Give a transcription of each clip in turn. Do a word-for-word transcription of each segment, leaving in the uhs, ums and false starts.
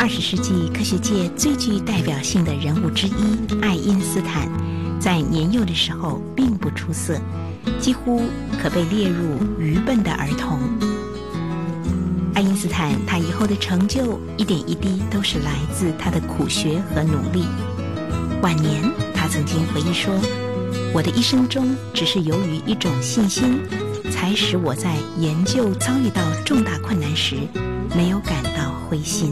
二十世纪科学界最具代表性的人物之一爱因斯坦，在年幼的时候并不出色，几乎可被列入愚笨的儿童。爱因斯坦他以后的成就一点一滴都是来自他的苦学和努力。晚年他曾经回忆说，我的一生中只是由于一种信心，才使我在研究遭遇到重大困难时没有感到灰心。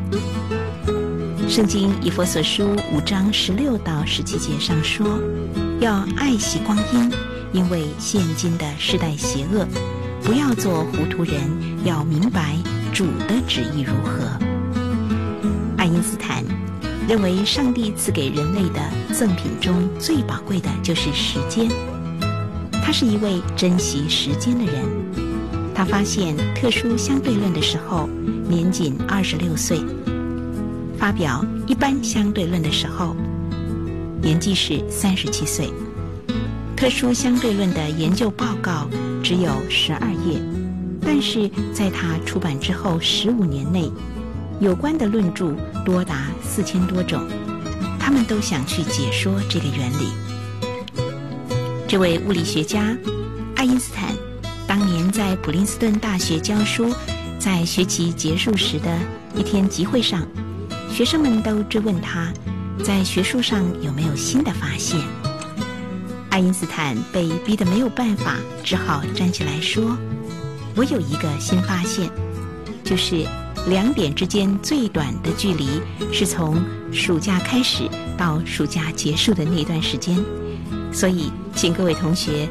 圣经以弗所书五章十六到十七节上说，要爱惜光阴，因为现今的世代邪恶，不要做糊涂人，要明白主的旨意如何。爱因斯坦认为上帝赐给人类的赠品中最宝贵的就是时间，他是一位珍惜时间的人。他发现特殊相对论的时候年仅二十六岁，发表一般相对论的时候年纪是三十七岁。特殊相对论的研究报告只有十二页，但是在他出版之后十五年内，有关的论著多达四千多种，他们都想去解说这个原理。这位物理学家爱因斯坦当年在普林斯顿大学教书，在学期结束时的一天集会上，学生们都追问他在学术上有没有新的发现。爱因斯坦被逼得没有办法，只好站起来说，我有一个新发现，就是两点之间最短的距离是从暑假开始到暑假结束的那段时间，所以请各位同学